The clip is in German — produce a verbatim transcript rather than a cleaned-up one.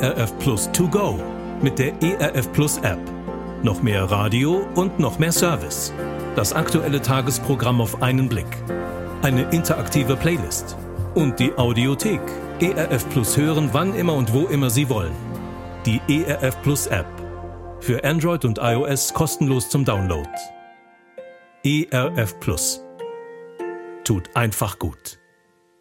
R F Plus To Go mit der E R F Plus App. Noch mehr Radio und noch mehr Service. Das aktuelle Tagesprogramm auf einen Blick. Eine interaktive Playlist. Und die Audiothek. E R F Plus hören, wann immer und wo immer Sie wollen. Die E R F Plus App. Für Android und iOS kostenlos zum Download. E R F Plus. Tut einfach gut.